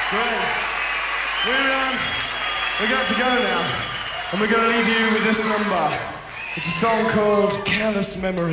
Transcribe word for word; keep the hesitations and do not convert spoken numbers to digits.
Great. We're, um, we're going to go now. And we're going to leave you with this number. It's a song called Careless Memory.